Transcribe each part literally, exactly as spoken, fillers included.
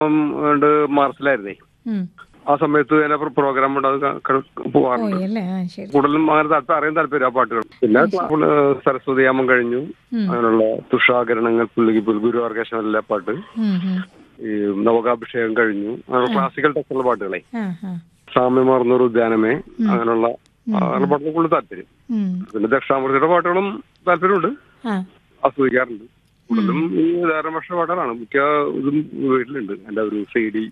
മാർച്ചിലായിരുന്നേ. ആ സമയത്ത് ഞാൻ പ്രോഗ്രാം ഉണ്ട്, അത് പോവാറുണ്ട്. കൂടുതലും അങ്ങനെ താല്പര്യം അറിയാൻ താല്പര്യം ആ പാട്ടുകൾ. പിന്നെ സരസ്വതിയാമം കഴിഞ്ഞു, അങ്ങനെയുള്ള തുഷാകരണങ്ങൾ, പുള്ളിക്ക് ഗുരു ഓർക്കേഷൻ എല്ലാ പാട്ട്, ഈ നവകാഭിഷേകം കഴിഞ്ഞു, അങ്ങനെ ക്ലാസിക്കൽ ടച്ചുള്ള പാട്ടുകളെ, സാമ്യമാർന്നൊരു ഉദ്യാനമേ, അങ്ങനെയുള്ള പാട്ടുകൾ കൂടുതൽ താല്പര്യം. പിന്നെ ദക്ഷിണാമൂർത്തിയുടെ പാട്ടുകളും താല്പര്യമുണ്ട്, ആസ്വദിക്കാറുണ്ട്. കൂടുതലും ഈ ധാരാഭാഷ പാട്ടുകളാണ് മിക്ക ഇതും വീട്ടിലുണ്ട്. എന്റെ ഒരു സി ഡി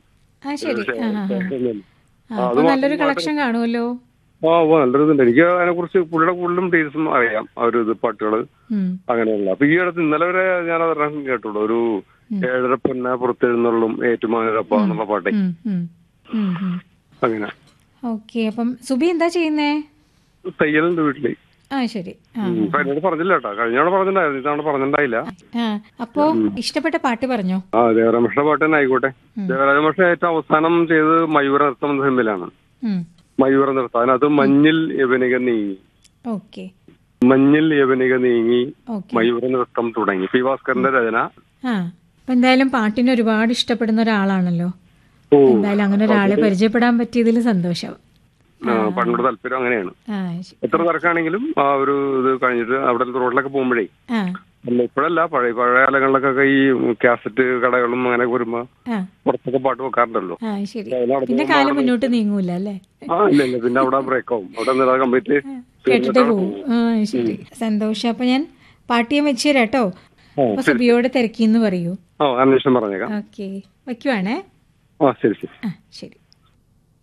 നല്ലൊരു കളക്ഷൻ കാണുമല്ലോ. ആ ഓ നല്ലൊരിതുണ്ട്. എനിക്ക് അതിനെ കുറിച്ച് പുള്ളിയുടെ കൂടുതലും ഡീറ്റെയിൽസും അറിയാം, ആ ഒരു ഇത് പാട്ടുകള് അങ്ങനെയുള്ള. അപ്പൊ ഈ അടുത്ത് ഇന്നലെ വരെ ഞാൻ അതെല്ലാം കേട്ടുള്ളൂ. ഒരു ഏഴര പൊന്ന പുറത്തെഴുന്നള്ളും ഏറ്റുമാനരപ്പ എന്നുള്ള പാട്ടേ അങ്ങനെ. ഓക്കെ, അപ്പം സുബി എന്താ ചെയ്യുന്നേ? തയ്യലുണ്ട് വീട്ടില്. ആ ശരി. എന്നോട് പറഞ്ഞില്ല കേട്ടോ, കഴിഞ്ഞോടെ പറഞ്ഞിട്ടുണ്ടായിരുന്നു, ഇതവണ പറഞ്ഞിട്ടുണ്ടായില്ല. അപ്പോ ഇഷ്ടപ്പെട്ട പാട്ട് പറഞ്ഞോ? ആ ദേവരാമകൃഷ്ണ പാട്ട് തന്നെ ആയിക്കോട്ടെ. ദേവരാമകൃഷ്ണ ഏറ്റവും അവസാനം ചെയ്ത് മയൂര നൃത്തം എന്ന സിനിമയിലാണ്. മയൂര നൃത്തം, അതിനകത്ത് മഞ്ഞിൽ യവനിക നീങ്ങി, മഞ്ഞിൽ യവനിക നീങ്ങി മയൂര നൃത്തം തുടങ്ങി. പി ഭാസ്കരന്റെ രചന. എന്തായാലും പാട്ടിനെ ഒരുപാട് ഇഷ്ടപ്പെടുന്ന ഒരാളാണല്ലോ. എന്തായാലും അങ്ങനെ ഒരാളെ പരിചയപ്പെടാൻ പറ്റിയതിൽ സന്തോഷം. പണ്ടോട് താല്പര്യം അങ്ങനെയാണ്. എത്ര തിരക്കാണെങ്കിലും ആ ഒരു ഇത് കഴിഞ്ഞിട്ട് അവിടെ റോഡിലൊക്കെ പോകുമ്പോഴേ, ഇപ്പോഴല്ല പഴയ പഴയ കാലങ്ങളിലൊക്കെ ഈ കാസറ്റ് കടകളും അങ്ങനെ വരുമ്പോ പുറത്തൊക്കെ പാട്ട് വെക്കാറുണ്ടല്ലോ. മുന്നോട്ട് നീങ്ങൂല അല്ലേ? ആ ഇല്ല ഇല്ല, പിന്നെ അവിടെ ബ്രേക്ക് ആവും, അവിടെ കംപ്ലീറ്റ് കേട്ടിട്ട് പോവും. ശരി, സന്തോഷം. അപ്പൊ ഞാൻ പാട്ടിയെ വെച്ച് തരാട്ടോ. അപ്പൊ സുബിയോട് തിരക്കിന്ന് പറയൂ. അന്വേഷണം പറഞ്ഞേക്കാം. ഓക്കെ, വയ്ക്കുവാണേ. ആ ശരി ശരി ശരി.